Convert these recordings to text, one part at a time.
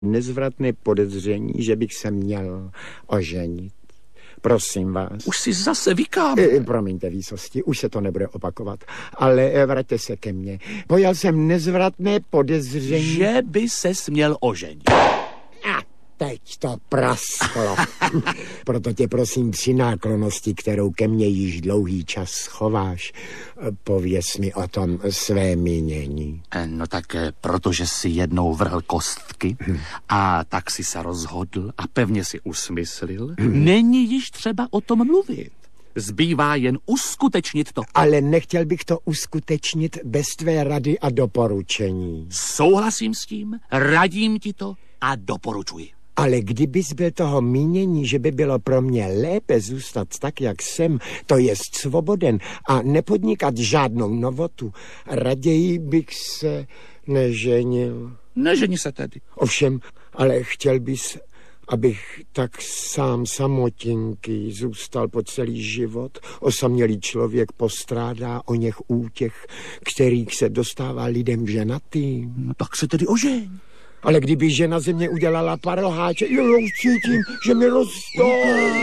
nezvratné podezření, že bych se měl oženit. Prosím vás. Už si zase vykám. Promiňte výsosti, už se to nebude opakovat, ale vraťte se ke mně. Pojal jsem nezvratné podezření, že by se směl oženit. A teď to prasklo. Proto tě prosím při náklonnosti, kterou ke mně již dlouhý čas schováš, pověz mi o tom své mínění. No tak protože si jednou vrhl kostky a tak si se rozhodl a pevně si usmyslil, není již třeba o tom mluvit. Zbývá jen uskutečnit to. Ale nechtěl bych to uskutečnit bez tvé rady a doporučení. Souhlasím s tím, radím ti to a doporučuji. Ale kdybys byl toho mínění, že by bylo pro mě lépe zůstat tak, jak jsem, to jest svoboden a nepodnikat žádnou novotu, raději bych se neženil. Neženi se tedy. Ovšem, ale chtěl bys, abych tak sám samotinký zůstal po celý život. Osamělý člověk postrádá o něch útěch, kterých se dostává lidem ženatým. No tak se tedy ožeň. Ale kdyby žena ze mě udělala paroháče, já cítím, že mi rostou.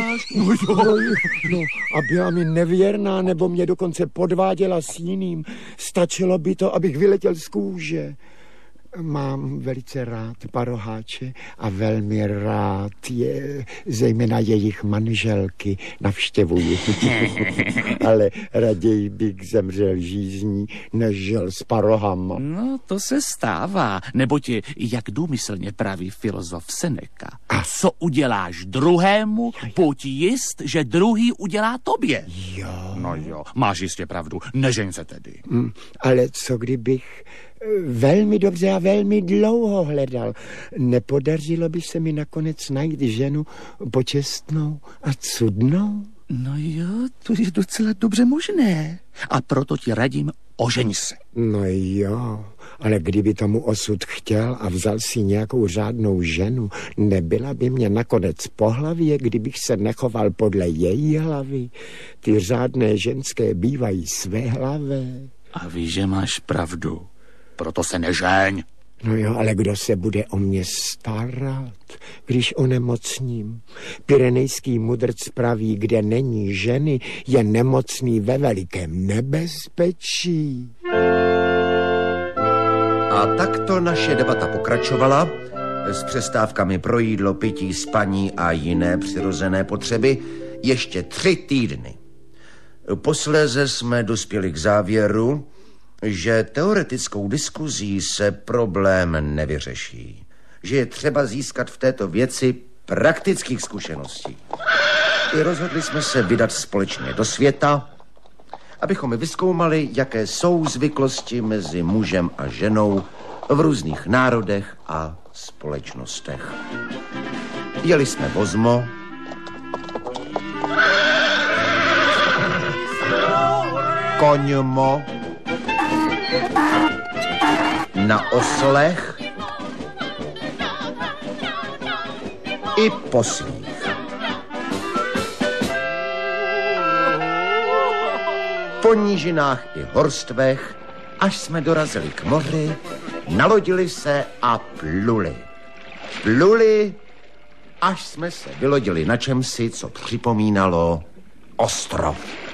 No, a byla mi nevěrná, nebo mě dokonce podváděla s jiným. Stačilo by to, abych vyletěl z kůže. Mám velice rád paroháče a velmi rád je, zejména jejich manželky, navštěvuji. Ale raději bych zemřel žízní, než žil s parohama. No, to se stává, neboť jak důmyslně praví filozof Seneca. A co uděláš druhému, buď jist, že druhý udělá tobě. Jo. No jo, máš jistě pravdu, nežeň se tedy. Ale co kdybych velmi dobře a velmi dlouho hledal. Nepodařilo by se mi nakonec najít ženu počestnou a cudnou? No jo, to je docela dobře možné. A proto ti radím, ožeň se. No jo, ale kdyby tomu osud chtěl a vzal si nějakou řádnou ženu, nebyla by mě nakonec po hlavě, kdybych se nechoval podle její hlavy. Ty řádné ženské bývají svéhlavé. A víš, že máš pravdu. Proto se nežeň. No jo, ale kdo se bude o mě starat, když onemocním? Pyrenejský mudrc praví, kde není ženy, je nemocný ve velikém nebezpečí. A takto naše debata pokračovala s přestávkami pro jídlo, pití, spaní a jiné přirozené potřeby ještě 3 týdny. Posléze jsme dospěli k závěru, že teoretickou diskuzí se problém nevyřeší. Že je třeba získat v této věci praktických zkušeností. I rozhodli jsme se vydat společně do světa, abychom vyzkoumali, jaké jsou zvyklosti mezi mužem a ženou v různých národech a společnostech. Jeli jsme vozmo, koňmo, na oslech i poslích. Po nížinách i horstvech, až jsme dorazili k moři, nalodili se a pluli. Pluli, až jsme se vylodili na čemsi, co připomínalo ostrov.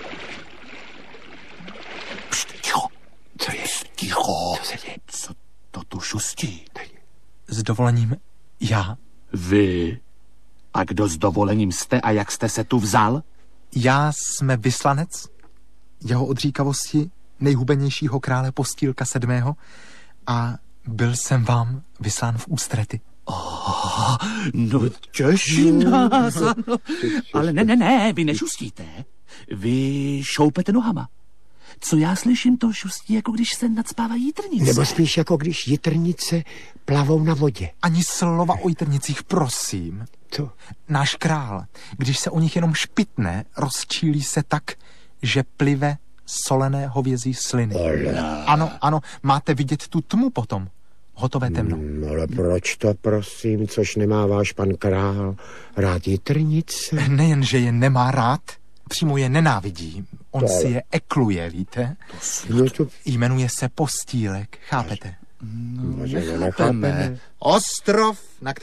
Co je? Ticho. Co se děje? Co to tu šustí? S dovolením já. Vy? A kdo s dovolením jste a jak jste se tu vzal? Já jsme vyslanec jeho odříkavosti nejhubenějšího krále Postýlka 7. a byl jsem vám vyslán v ústrety. No těší nás. Ale ne, vy nešustíte. Vy šoupete nohama. Co já slyším, to šustí, jako když se nacpávají jitrnice. Nebo spíš jako když jitrnice plavou na vodě. Ani slova o jitrnicích, prosím. Co? Náš král, když se o nich jenom špitne, rozčílí se tak, že plive solené hovězí sliny. Ano, máte vidět tu tmu potom. Hotové temno. Ale proč to, prosím, což nemá váš pan král rád jitrnice? Nejen, že je nemá rád, přímo je nenávidí. On si je ekluje, víte? No to... Jmenuje se Postýlek, chápete? Nechápeme. Ostrov, na